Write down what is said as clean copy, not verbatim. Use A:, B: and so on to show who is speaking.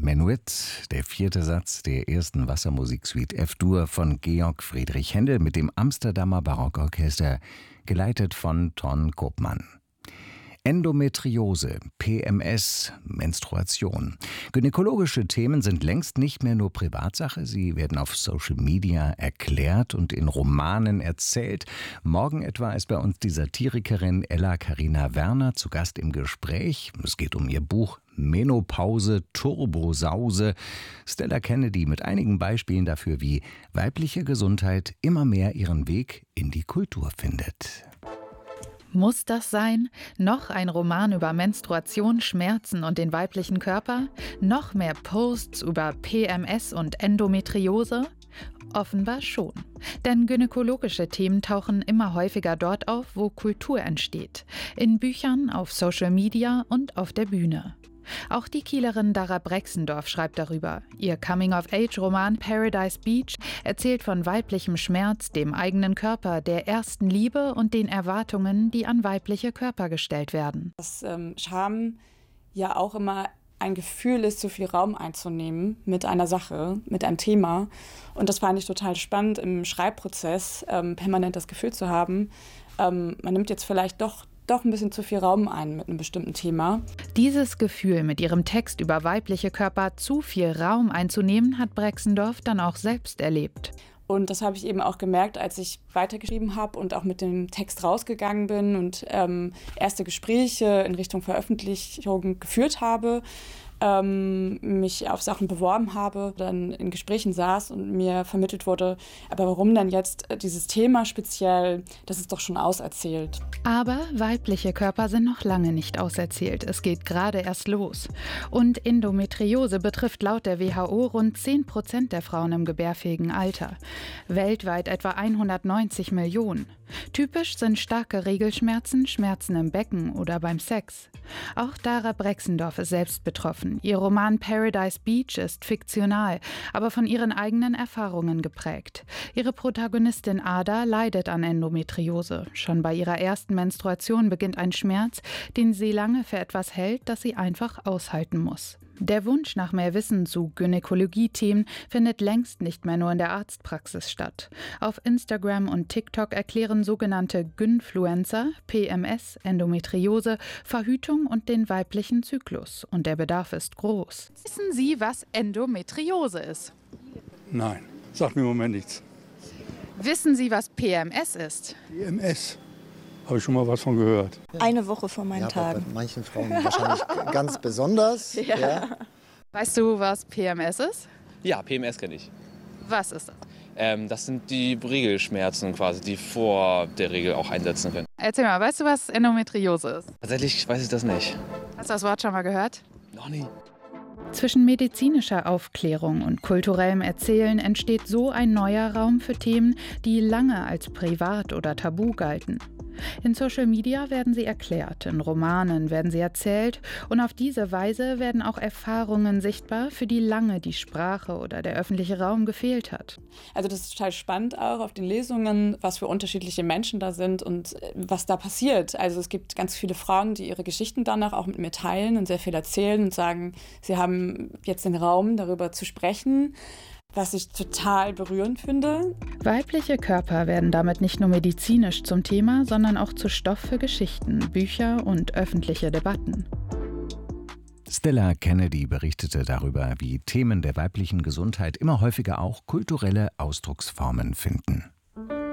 A: Menuett, der 4. Satz der ersten Wassermusiksuite F-Dur von Georg Friedrich Händel mit dem Amsterdamer Barockorchester, geleitet von Ton Koopman. Endometriose, PMS, Menstruation. Gynäkologische Themen sind längst nicht mehr nur Privatsache. Sie werden auf Social Media erklärt und in Romanen erzählt. Morgen etwa ist bei uns die Satirikerin Ella Carina Werner zu Gast im Gespräch. Es geht um ihr Buch Menopause, Turbosause. Stella Kennedy mit einigen Beispielen dafür, wie weibliche Gesundheit immer mehr ihren Weg in die Kultur findet.
B: Muss das sein? Noch ein Roman über Menstruation, Schmerzen und den weiblichen Körper? Noch mehr Posts über PMS und Endometriose? Offenbar schon. Denn gynäkologische Themen tauchen immer häufiger dort auf, wo Kultur entsteht. In Büchern, auf Social Media und auf der Bühne. Auch die Kielerin Dara Brexendorf schreibt darüber. Ihr Coming-of-Age-Roman Paradise Beach erzählt von weiblichem Schmerz, dem eigenen Körper, der ersten Liebe und den Erwartungen, die an weibliche Körper gestellt werden.
C: Dass Scham ja auch immer ein Gefühl ist, so viel Raum einzunehmen mit einer Sache, mit einem Thema. Und das fand ich total spannend im Schreibprozess, permanent das Gefühl zu haben, man nimmt jetzt vielleicht doch ein bisschen zu viel Raum ein mit einem bestimmten Thema.
B: Dieses Gefühl, mit ihrem Text über weibliche Körper zu viel Raum einzunehmen, hat Brexendorf dann auch selbst erlebt.
C: Und das habe ich eben auch gemerkt, als ich weitergeschrieben habe und auch mit dem Text rausgegangen bin und erste Gespräche in Richtung Veröffentlichung geführt habe, mich auf Sachen beworben habe, dann in Gesprächen saß und mir vermittelt wurde, aber warum denn jetzt dieses Thema speziell, das ist doch schon auserzählt.
B: Aber weibliche Körper sind noch lange nicht auserzählt. Es geht gerade erst los. Und Endometriose betrifft laut der WHO rund 10% der Frauen im gebärfähigen Alter. Weltweit etwa 190 Millionen. Typisch sind starke Regelschmerzen, Schmerzen im Becken oder beim Sex. Auch Dara Brexendorf ist selbst betroffen. Ihr Roman Paradise Beach ist fiktional, aber von ihren eigenen Erfahrungen geprägt. Ihre Protagonistin Ada leidet an Endometriose. Schon bei ihrer ersten Menstruation beginnt ein Schmerz, den sie lange für etwas hält, das sie einfach aushalten muss. Der Wunsch nach mehr Wissen zu Gynäkologie-Themen findet längst nicht mehr nur in der Arztpraxis statt. Auf Instagram und TikTok erklären sogenannte Gynfluencer PMS, Endometriose, Verhütung und den weiblichen Zyklus. Und der Bedarf ist groß. Wissen Sie, was Endometriose ist?
D: Nein, sagt mir im Moment nichts.
B: Wissen Sie, was PMS ist?
D: PMS? Habe ich schon mal was von gehört.
E: Eine Woche vor meinen Tagen.
F: Bei manchen Frauen wahrscheinlich ganz besonders. Ja.
B: Weißt du, was PMS ist?
G: Ja, PMS kenne ich.
B: Was ist das?
G: Das sind die Regelschmerzen quasi, die vor der Regel auch einsetzen können.
B: Erzähl mal, weißt du, was Endometriose ist?
G: Tatsächlich weiß ich das nicht.
B: Hast du das Wort schon mal gehört?
G: Noch nie.
B: Zwischen medizinischer Aufklärung und kulturellem Erzählen entsteht so ein neuer Raum für Themen, die lange als privat oder tabu galten. In Social Media werden sie erklärt, in Romanen werden sie erzählt und auf diese Weise werden auch Erfahrungen sichtbar, für die lange die Sprache oder der öffentliche Raum gefehlt hat.
C: Also das ist total spannend auch auf den Lesungen, was für unterschiedliche Menschen da sind und was da passiert. Also es gibt ganz viele Frauen, die ihre Geschichten danach auch mit mir teilen und sehr viel erzählen und sagen, sie haben jetzt den Raum, darüber zu sprechen. Was ich total berührend finde.
B: Weibliche Körper werden damit nicht nur medizinisch zum Thema, sondern auch zu Stoff für Geschichten, Bücher und öffentliche Debatten.
A: Stella Kennedy berichtete darüber, wie Themen der weiblichen Gesundheit immer häufiger auch kulturelle Ausdrucksformen finden.